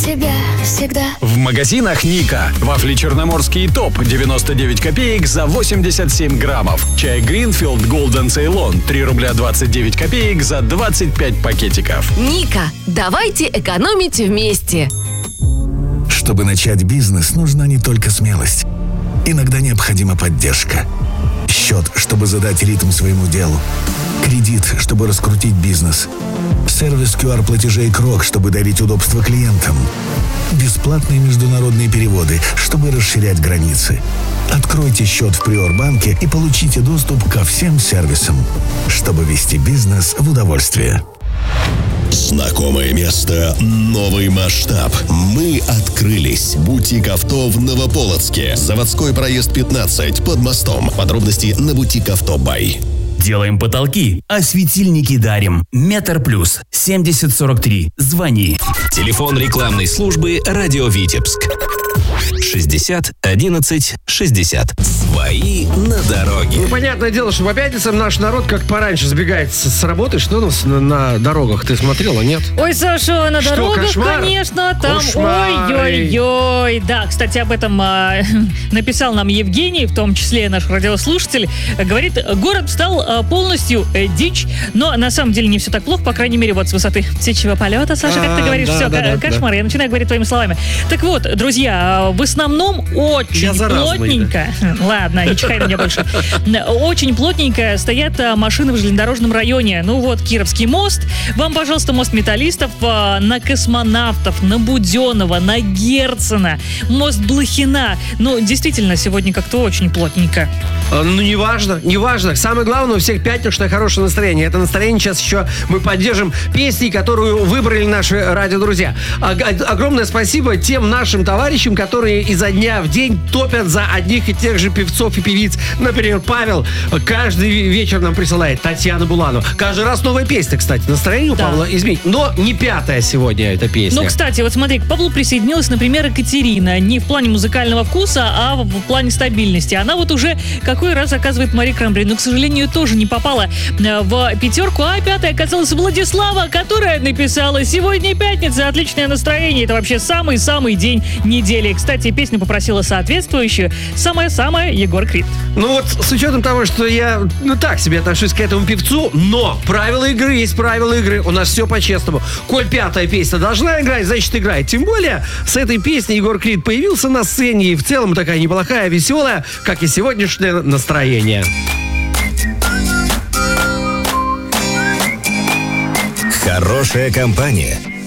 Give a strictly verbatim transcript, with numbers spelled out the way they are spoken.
тебя всегда. В магазинах Ника. Вафли черноморские топ девяносто девять копеек за восемьдесят семь граммов. Чай Greenfield Golden Ceylon три рубля двадцать девять копеек за двадцать пять пакетиков. Ника, давайте экономить вместе. Чтобы начать бизнес, нужна не только смелость. Иногда необходима поддержка. Счет, чтобы задать ритм своему делу. Кредит, чтобы раскрутить бизнес. Сервис ку ар платежей Крок, чтобы дарить удобство клиентам. Бесплатные международные переводы, чтобы расширять границы. Откройте счет в Приорбанке и получите доступ ко всем сервисам, чтобы вести бизнес в удовольствие. Знакомое место, новый масштаб. Мы открылись. Бутик авто в Новополоцке. Заводской проезд пятнадцать под мостом. Подробности на бутик авто бай. Делаем потолки, а светильники дарим. Метр плюс семьдесят сорок три. Звони. Телефон рекламной службы «Радио Витебск». шестьдесят одиннадцать шестьдесят. Свои на дороге. Ну, понятное дело, что по пятницам наш народ как пораньше сбегает с, с работы. Что у нас на, на дорогах? Ты смотрела, нет? Ой, Саша, на Что, дорогах, кошмар? конечно, там Кошмар. ой-ой-ой. Да, кстати, об этом а, написал нам Евгений, в том числе наш радиослушатель. Говорит, город стал а, полностью э, дичь, но на самом деле не все так плохо, по крайней мере, вот с высоты птичьего полета, Саша, как ты говоришь, да, все, да, ко- да, кошмар. да. Я начинаю говорить твоими словами. Так вот, друзья, в основном очень Я заразный, плотненько, ладно, не чихай на меня больше, очень плотненько стоят а, машины в железнодорожном районе. Ну вот, Кировский мост. Вам, пожалуйста, мост Металлистов, а, на Космонавтов, на Буденова, на Герцена, мост Блохина. Ну, действительно, сегодня как-то очень плотненько. А, Ну, неважно, неважно. Самое главное, у всех пятничное хорошее настроение. Это настроение сейчас еще мы поддержим песней, которую выбрали наши радиодрузья. А- а- Огромное спасибо тем нашим товарищам, которые изо дня в день топят за одних и тех же певцов и певиц. Например, Павел каждый вечер нам присылает Татьяна Буланова. Каждый раз новая песня, кстати. Настроение у Да. Павла изменить. Но не пятая сегодня эта песня. Ну, кстати, вот смотри, к Павлу присоединилась, например, Екатерина. Не в плане музыкального вкуса, а в в плане стабильности. Она вот уже какой раз оказывает Мари Крамбри, но, к сожалению, тоже не попала э, в пятерку, а пятая оказалась Владислава, которая написала: «Сегодня пятница, отличное настроение». Это вообще самый-самый день недели. Кстати, песню попросила соответствующую самая-самая Егор Крид. Ну вот, с учетом того, что я, ну так себе отношусь к этому певцу, но правила игры есть правила игры. У нас все по-честному. Коль пятая песня должна играть, значит играет. Тем более, с этой песней Егор Крид появился на сцене, и в целом такая неплохая, веселая, как и сегодняшнее настроение. Хорошая компания